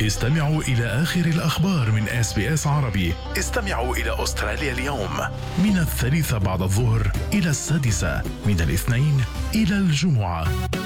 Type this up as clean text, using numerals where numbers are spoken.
استمعوا إلى آخر الأخبار من SBS عربي. استمعوا إلى أستراليا اليوم من 3 بعد الظهر إلى 6 من الاثنين إلى الجمعة.